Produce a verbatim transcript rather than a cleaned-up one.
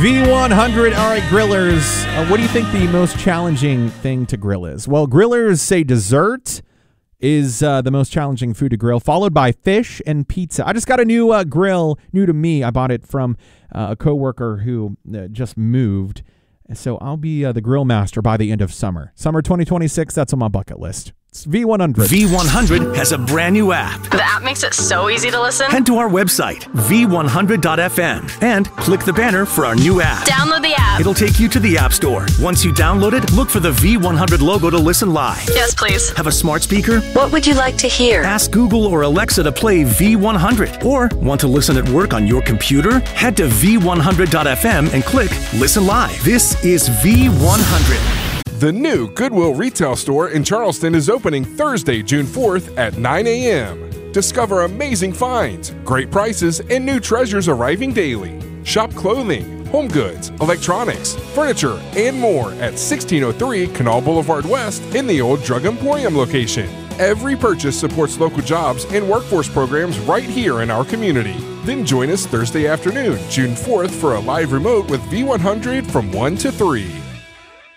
V one hundred. All right, grillers. Uh, what do you think the most challenging thing to grill is? Well, grillers say dessert is uh, the most challenging food to grill, followed by fish and pizza. I just got a new uh, grill, new to me. I bought it from uh, a coworker who uh, just moved. So I'll be uh, the grill master by the end of summer. Summer twenty twenty-six, that's on my bucket list. It's V one hundred. V one hundred has a brand new app. The app makes it so easy to listen. Head to our website, v one hundred dot f m, and click the banner for our new app. Download the app. It'll take you to the App Store. Once you download it, look for the V one hundred logo to listen live. Yes, please. Have a smart speaker? What would you like to hear? Ask Google or Alexa to play V one hundred. Or want to listen at work on your computer? Head to v one hundred dot f m and click Listen Live. This is V one hundred. The new Goodwill retail store in Charleston is opening Thursday, June fourth at nine a m Discover amazing finds, great prices, and new treasures arriving daily. Shop clothing, home goods, electronics, furniture, and more at sixteen oh three Canal Boulevard West in the old Drug Emporium location. Every purchase supports local jobs and workforce programs right here in our community. Then join us Thursday afternoon, June fourth, for a live remote with V one hundred from one to three.